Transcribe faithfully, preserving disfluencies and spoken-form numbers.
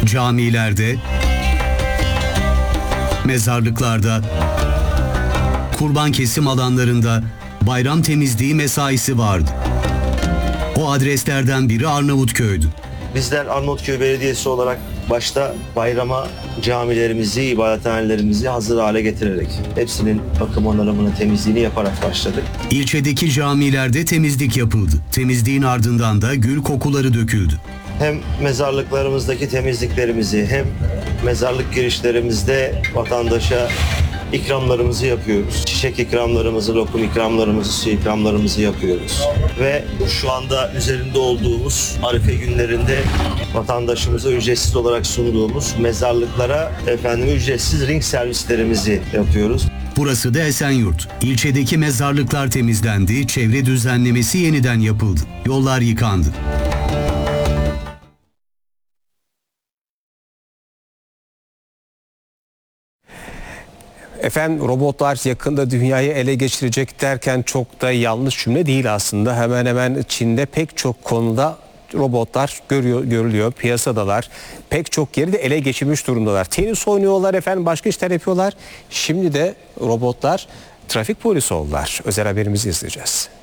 camilerde, mezarlıklarda, kurban kesim alanlarında bayram temizliği mesaisi vardı. O adreslerden biri Arnavutköy'dü. Bizler Arnavutköy Belediyesi olarak başta bayrama camilerimizi, ibadethanelerimizi hazır hale getirerek hepsinin bakım onarımını, temizliğini yaparak başladık. İlçedeki camilerde temizlik yapıldı. Temizliğin ardından da gül kokuları döküldü. Hem mezarlıklarımızdaki temizliklerimizi hem mezarlık girişlerimizde vatandaşa ikramlarımızı yapıyoruz. Çiçek ikramlarımızı, lokum ikramlarımızı, su ikramlarımızı yapıyoruz. Ve şu anda üzerinde olduğumuz Arife günlerinde vatandaşımıza ücretsiz olarak sunduğumuz mezarlıklara efendim ücretsiz ring servislerimizi yapıyoruz. Burası da Esenyurt. İlçedeki mezarlıklar temizlendi, çevre düzenlemesi yeniden yapıldı. Yollar yıkandı. Efendim, robotlar yakında dünyayı ele geçirecek derken çok da yanlış cümle değil aslında. Hemen hemen Çin'de pek çok konuda robotlar görüyor, görülüyor, piyasadalar. Pek çok yeri de ele geçirmiş durumdalar. Tenis oynuyorlar efendim, başka işler yapıyorlar. Şimdi de robotlar trafik polisi oldular. Özel haberimizi izleyeceğiz.